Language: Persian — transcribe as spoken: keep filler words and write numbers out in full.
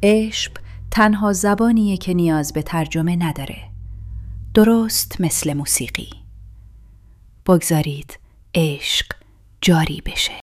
عشق تنها زبانیه که نیاز به ترجمه نداره، درست مثل موسیقی. بگذارید عشق جاری بشه.